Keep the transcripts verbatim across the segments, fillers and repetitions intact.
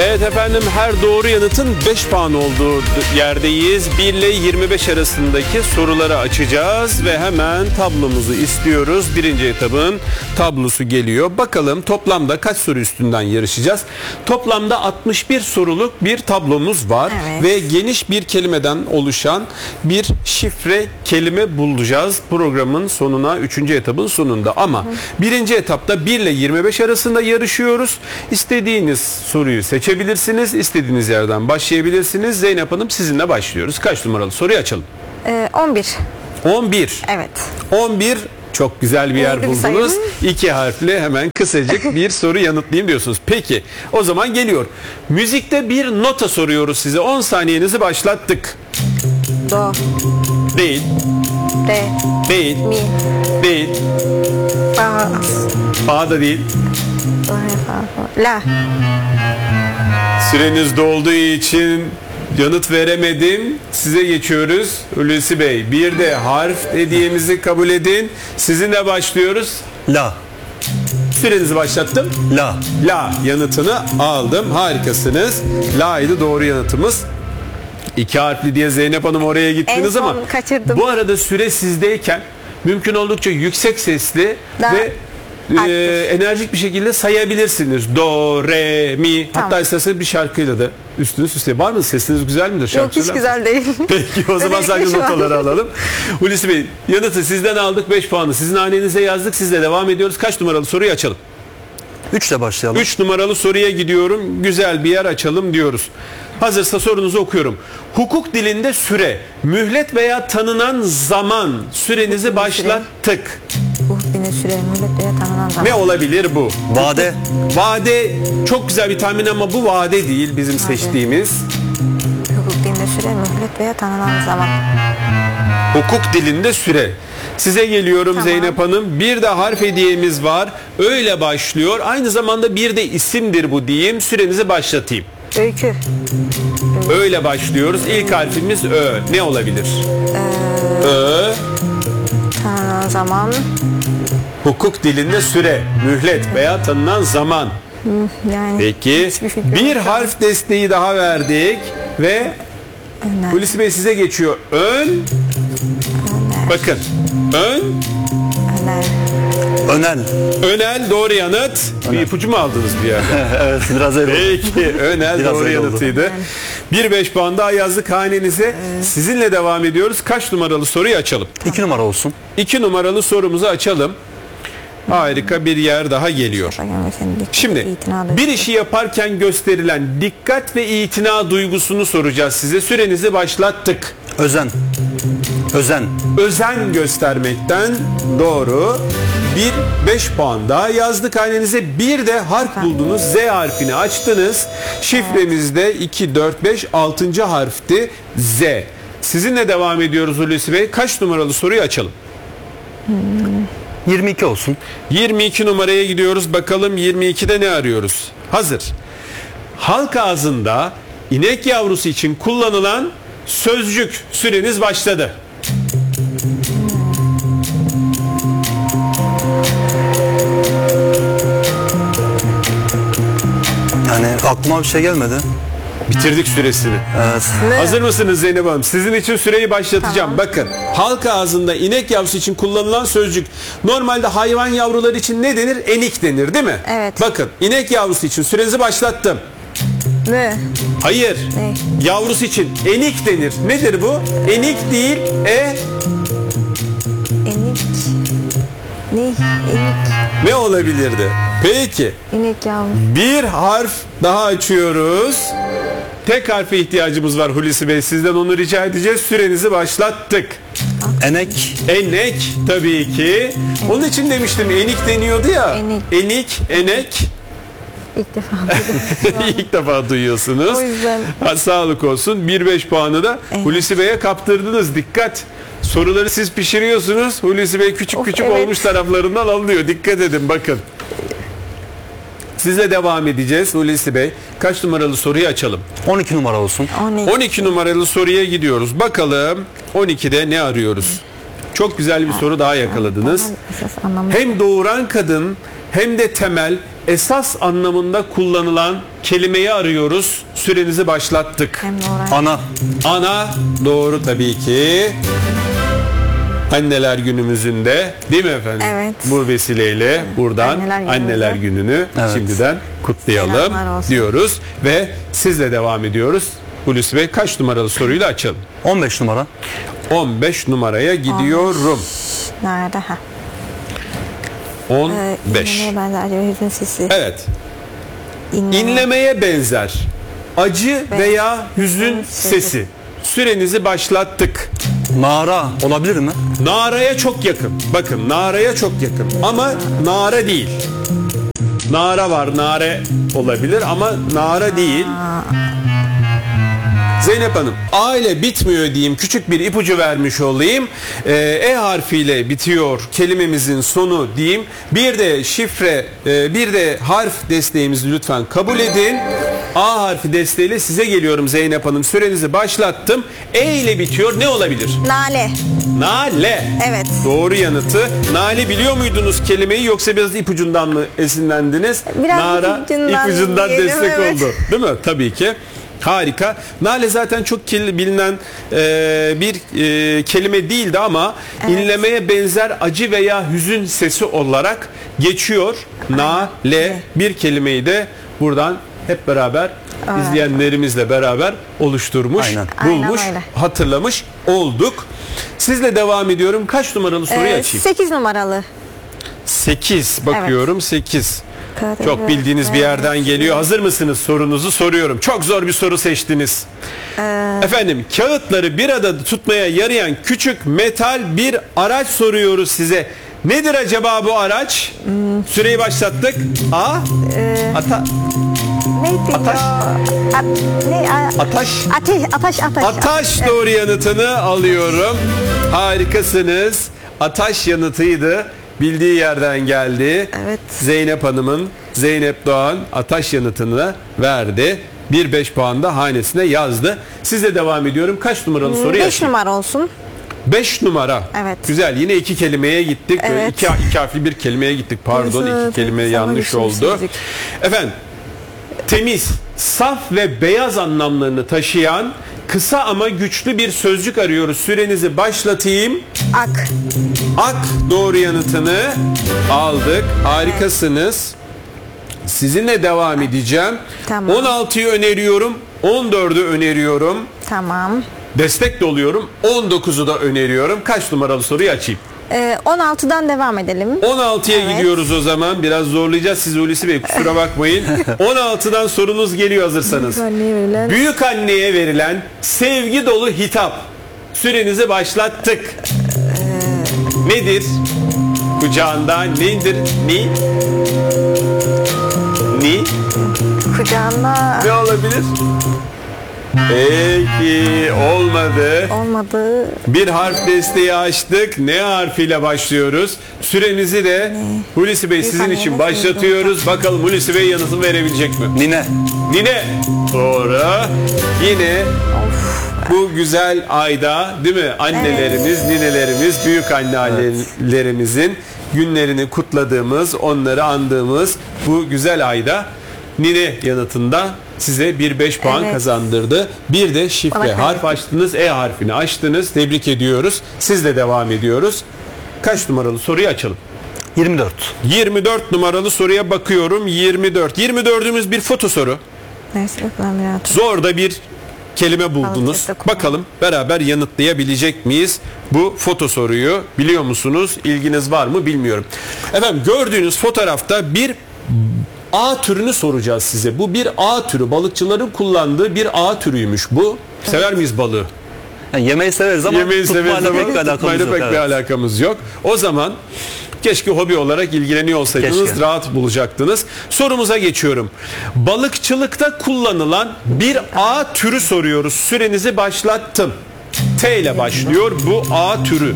Evet efendim, her doğru yanıtın beş puan olduğu yerdeyiz. bir ile yirmi beş arasındaki soruları açacağız ve hemen tablomuzu istiyoruz. Birinci etabın tablosu geliyor. Bakalım toplamda kaç soru üstünden yarışacağız? Toplamda altmış bir soruluk bir tablomuz var. Evet. Ve geniş bir kelimeden oluşan bir şifre kelime bulacağız programın sonuna, üçüncü etabın sonunda. Ama birinci etapta bir ile yirmi beş arasında yarışıyoruz. İstediğiniz soruyu seçebilirsiniz. İstediğiniz yerden başlayabilirsiniz. Zeynep Hanım, sizinle başlıyoruz. Kaç numaralı soruyu açalım? Ee, on bir. on bir. Evet. on bir. Çok güzel bir yer Doğru bir buldunuz. sayı. İki harfli hemen kısacık bir soru yanıtlayayım diyorsunuz. Peki o zaman geliyor. Müzikte bir nota soruyoruz size. on saniyenizi başlattık. Do, Değil. re, Değil. mi, Değil. fa, Fa da değil. do, re, fa, fa, la. Süreniz dolduğu için yanıt veremedim. Size geçiyoruz. Hulusi Bey, bir de harf hediyemizi kabul edin. Sizinle başlıyoruz. La. Sürenizi başlattım. La. La yanıtını aldım. Harikasınız. La'ydı doğru yanıtımız. İki harfli diye Zeynep Hanım oraya gittiniz En son ama kaçırdım. bu arada süre sizdeyken mümkün oldukça yüksek sesli Daha ve e, enerjik bir şekilde sayabilirsiniz. Do, re, mi. Tamam. Hatta isterseniz bir şarkıyla da üstünü süsleyin. Var mı? Sesiniz güzel midir? Yok, hiç güzel değil. Peki o zaman Özellikle sadece şu an. notaları alalım. Hulusi Bey, yanıtı sizden aldık, beş puanı. Sizin hanenize yazdık. Sizle devam ediyoruz. Kaç numaralı soruyu açalım? üç ile başlayalım. üç numaralı soruya gidiyorum. Güzel bir yer açalım diyoruz. Hazırsa sorunuzu okuyorum. Hukuk dilinde süre, mühlet veya tanınan zaman. Sürenizi başlattık. Bu bine süre millet veya tanınan zaman. Ne olabilir bu? Vade. Vade çok güzel bir tahmin ama bu vade değil bizim seçtiğimiz. Hukuk dinde süre millet veya tanınan zaman. Hukuk dilinde süre. Size geliyorum Tamam. Zeynep Hanım. Bir de harf hediyemiz var. Öyle başlıyor. Aynı zamanda bir de isimdir bu diyeyim. Sürenizi başlatayım. Öykü. Öyle başlıyoruz. İlk harfimiz Ö. Ne olabilir? Ö. Tanınan zaman. Hukuk dilinde süre, mühlet veya tanınan zaman. Yani Peki. hiçbir fikrim Bir yok. harf desteği daha verdik ve Öner. Hulusi Bey size geçiyor. Ön. Bakın. Ön. Öner. Önel. Önel doğru yanıt. Bir ipucu mu aldınız bir yerden? Evet, biraz öyle oldu. Peki. Önel Biraz doğru öyle oldu. yanıtıydı. Bir beş puan daha yazdık hanenize. Sizinle devam ediyoruz. Kaç numaralı soruyu açalım? iki numara olsun. İki numaralı sorumuzu açalım. Harika bir yer daha geliyor. Şimdi bir işi yaparken gösterilen dikkat ve itina duygusunu soracağız size. Sürenizi başlattık. Özen. Özen. Özen göstermekten doğru. Bir beş puan daha yazdık hanenize. Bir de harf buldunuz. Z harfini açtınız. Şifremizde iki, dört, beş, altıncı harfti. Z. Sizinle devam ediyoruz Hulusi Bey. Kaç numaralı soruyu açalım? yirmi iki olsun. yirmi iki numaraya gidiyoruz. Bakalım yirmi ikide ne arıyoruz? Hazır. Halk ağzında inek yavrusu için kullanılan sözcük. Süreniz başladı. Yani aklıma bir şey gelmedi. Bitirdik süresini. Evet. Hazır mısınız Zeynep Hanım? Sizin için süreyi başlatacağım. Bakın, halk ağzında inek yavrusu için kullanılan sözcük. Normalde hayvan yavruları için ne denir? Enik denir değil mi? Evet. Bakın, inek yavrusu için sürenizi başlattım. Mü. Hayır. Ne? Yavrusu için enik denir. Nedir bu? Enik değil. E Enik. Ne? Enik. ne olabilirdi? Peki. İnek yavru. Bir harf daha açıyoruz. Tek harfe ihtiyacımız var Hulusi Bey. Sizden onu rica edeceğiz. Sürenizi başlattık. Enek. Enek tabii ki. Onun için demiştim enik deniyordu ya. Enik. Enik, enek. İlk defa duydum. İlk defa duyuyorsunuz. O yüzden. Ha, sağlık olsun. bir beş puanı da Evet. Hulusi Bey'e kaptırdınız. Dikkat. Soruları siz pişiriyorsunuz. Hulusi Bey küçük Of, küçük evet. olmuş taraflarından alınıyor. Dikkat edin bakın. Sizle devam edeceğiz Hulusi Bey. Kaç numaralı soruyu açalım? on iki numara olsun. O ne? on iki numaralı soruya gidiyoruz. Bakalım on ikide ne arıyoruz? Çok güzel bir soru daha yakaladınız. Esas anlamı. Hem doğuran kadın hem de temel esas anlamında kullanılan kelimeyi arıyoruz. Sürenizi başlattık. Hem de oraya. Ana. Ana doğru tabii ki. Anneler günümüzün de değil mi efendim? Evet. Bu vesileyle buradan Anneler günümüzde. anneler gününü Evet. şimdiden kutlayalım Selamlar olsun. diyoruz ve sizle devam ediyoruz. Hulusi Bey kaç numaralı soruyla açalım? on beş numara. on beş numaraya gidiyorum. Nerede? Ha. on Ee, beş. İnlemeye benzer acaba hüzün sesi. Evet. İnleme. İnlemeye benzer acı Ve veya hüzün hüzün sesi. sesi. Sürenizi başlattık. Nara olabilir mi? Naraya çok yakın. Bakın naraya çok yakın. Ama nara değil. Nara var, nare olabilir ama nara değil. Zeynep Hanım, A ile bitmiyor diyeyim, küçük bir ipucu vermiş olayım. Ee, E harfiyle bitiyor kelimemizin sonu diyeyim. Bir de şifre, e, bir de harf desteğimizi lütfen kabul edin. A harfi desteğiyle size geliyorum Zeynep Hanım. Sürenizi başlattım. E ile bitiyor. Ne olabilir? Nale. Nale. Evet. Doğru yanıtı. Nale biliyor muydunuz kelimeyi yoksa biraz ipucundan mı esinlendiniz? Biraz Nara ipucundan ipucundan diyelim, destek evet. oldu. Değil mi? Tabii ki. Harika. Nale zaten çok kil- bilinen e, bir e, kelime değildi ama inlemeye benzer acı veya hüzün sesi olarak geçiyor. Nale bir kelimeyi de buradan hep beraber izleyenlerimizle beraber oluşturmuş, Aynen. bulmuş, Aynen öyle. hatırlamış olduk. Sizle devam ediyorum. Kaç numaralı soruyu Ee, açayım? sekiz numaralı. sekiz bakıyorum. sekiz. Kader Çok bildiğiniz bir yerden geliyor. Hazır mısınız? Sorunuzu soruyorum. Çok zor bir soru seçtiniz. Efendim, kağıtları bir arada tutmaya yarayan küçük metal bir araç soruyoruz size. Nedir acaba bu araç? Süreyi başlattık. A. Ata. Neydi Ataş. ya? A, ne? A, Ataş. ateş, ataş, ataş. Ataş doğru yanıtını alıyorum. Harikasınız. Ataş yanıtıydı. Bildiği yerden geldi. Evet. Zeynep Hanım'ın, Zeynep Doğan Ataş yanıtını verdi. Bir beş puan da hanesine yazdı. Sizle devam ediyorum. Kaç numaralı soruyu beş açayım? numara olsun. beş numara. Evet. Güzel. Yine iki kelimeye gittik. Evet. İki, iki harfli bir kelimeye gittik. Pardon, Evet, iki kelime sana yanlış bir şey oldu. söyleyecek. Efendim, temiz, saf ve beyaz anlamlarını taşıyan kısa ama güçlü bir sözcük arıyoruz. Sürenizi başlatayım. Ak. Ak doğru yanıtını aldık. Harikasınız. Sizinle devam edeceğim. Tamam. on altıyı öneriyorum. on dördü öneriyorum. Tamam. Destek de oluyorum. on dokuzu da öneriyorum. Kaç numaralı soruyu açayım? Ee, on altıdan devam edelim. on altıya Evet. gidiyoruz o zaman. Biraz zorlayacağız sizi Hulusi Bey, kusura bakmayın. on altıdan sorunuz geliyor hazırsanız. Anneye verilen. Büyük anneye verilen sevgi dolu hitap. Sürenizi başlattık. Nedir? Kucağında nedir? Ni? Ni? Kucağında Ne olabilir? Peki olmadı. olmadı. Bir harf desteği açtık. Ne harfiyle başlıyoruz? Sürenizi de Hulusi Bey sizin anneye için ne başlatıyoruz. Bakalım Hulusi Bey yanıtını verebilecek mi? Nine. Nine. Doğru. Yine bu güzel ayda değil mi? Annelerimiz, ninelerimiz, büyük annelerimizin günlerini kutladığımız, onları andığımız bu güzel ayda nine yanıtında size bir beş puan Evet. kazandırdı. Bir de şifre Bana harf açtınız, E harfini açtınız. Tebrik ediyoruz. Sizle devam ediyoruz. Kaç numaralı soruyu açalım? yirmi dört. yirmi dört numaralı soruya bakıyorum. yirmi dört. yirmi dördümüz bir foto soru. Neyse ben biraz. Zor da bir kelime buldunuz. Balıkçılıkta kullan- Bakalım beraber yanıtlayabilecek miyiz bu foto soruyu? Biliyor musunuz? İlginiz var mı bilmiyorum. Efendim, gördüğünüz fotoğrafta bir ağ türünü soracağız size. Bu bir ağ türü. Balıkçıların kullandığı bir ağ türüymüş bu. Sever miyiz balığı? Yani yemeği severiz ama Yemeği severiz tutmayla ama pek bir alakamız tutmayla yok. pek bir evet. alakamız yok. O zaman keşke hobi olarak ilgileniyor olsaydınız, Keşke. rahat bulacaktınız. Sorumuza geçiyorum. Balıkçılıkta kullanılan bir ağ türü soruyoruz. Sürenizi başlattım. T ile başlıyor bu ağ türü.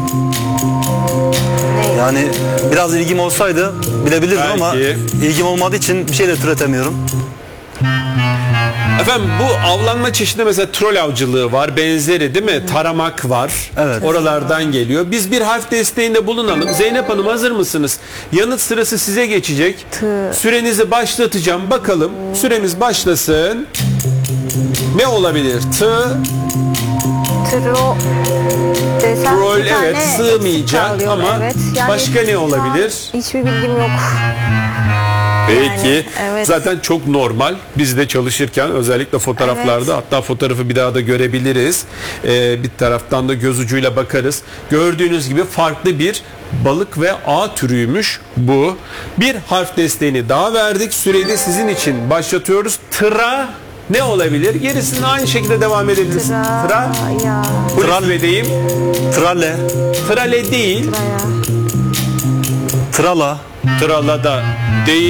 Yani biraz ilgim olsaydı bilebilirdim ama Belki. ilgim olmadığı için bir şey de türetemiyorum. Efendim, Efendim bu avlanma çeşidi mesela troll avcılığı var, benzeri değil mi? Taramak var. Evet. Oralardan geliyor. Biz bir harf desteğinde bulunalım. Zeynep Hanım hazır mısınız? Yanıt sırası size geçecek. Tı. Sürenizi başlatacağım. Bakalım. Süremiz başlasın. Ne olabilir? Tı, Tro desem troll bir tane evet eksik sığmayacak kalıyor, ama evet. Yani başka ne şu an olabilir? Hiçbir bilgim yok. Peki. Yani, evet. Zaten çok normal. Biz de çalışırken özellikle fotoğraflarda Evet. hatta fotoğrafı bir daha da görebiliriz. Ee, bir taraftan da göz ucuyla bakarız. Gördüğünüz gibi farklı bir balık ve ağ türüymüş bu. Bir harf desteğini daha verdik. Süreyi de sizin için başlatıyoruz. Tıra ne olabilir? Gerisini aynı şekilde devam edebiliriz. Tra, Tıra. ya. Polis ve deyim. Trale, Trale değil. Traya. trala, Trala da değil.